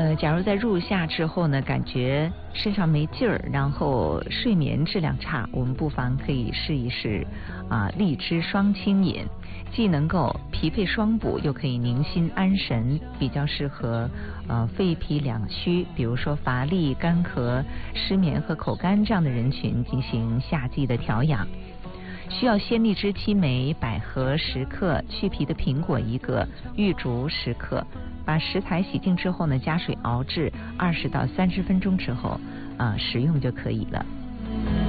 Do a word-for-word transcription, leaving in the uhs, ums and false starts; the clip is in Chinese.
呃，假如在入夏之后呢，感觉身上没劲儿，然后睡眠质量差，我们不妨可以试一试啊荔枝双清饮，既能够脾肺双补，又可以宁心安神，比较适合呃肺脾两虚，比如说乏力、干咳、失眠和口干这样的人群进行夏季的调养。需要鲜荔枝七枚、百合十克、去皮的苹果一个、玉竹十克。把食材洗净之后呢，加水熬制二十到三十分钟之后，啊、呃，食用就可以了。